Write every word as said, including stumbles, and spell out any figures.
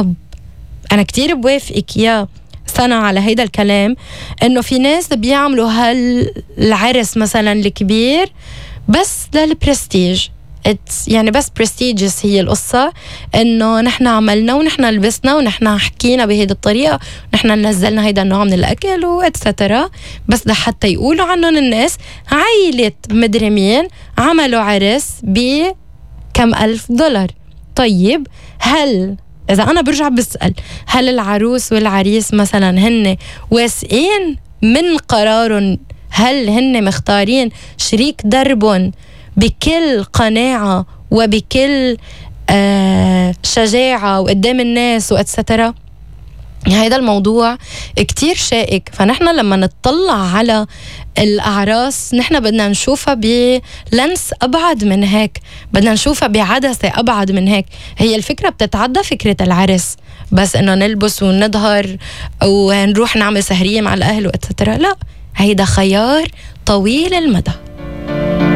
طب أنا كتير بوافقك يا سنة على هيدا الكلام، إنه في ناس بيعملوا هالعرس مثلا الكبير بس للبرستيج، يعني بس برستيجس هي القصة، إنه نحن عملنا ونحن لبسنا ونحن حكينا بهيدا الطريقة ونحن نزلنا هيدا النوع من الأكل وإتسترا، بس ده حتى يقولوا عنهم الناس عائلة مدري مين عملوا عرس بكم ألف دولار. طيب هل إذا أنا برجع بسأل هل العروس والعريس مثلا هن واثقين من قرارهم؟ هل هن مختارين شريك دربهم بكل قناعة وبكل آه شجاعة وقدام الناس وإتسترا؟ هذا الموضوع كتير شائك. فنحن لما نطلع على الأعراس نحن بدنا نشوفها بلنس أبعد من هيك، بدنا نشوفها بعدسة أبعد من هيك. هي الفكرة بتتعدى فكرة العرس بس إنه نلبس ونظهر ونروح نعمل سهرية مع الأهل وإتسترا، لا، هيدا خيار طويل المدى.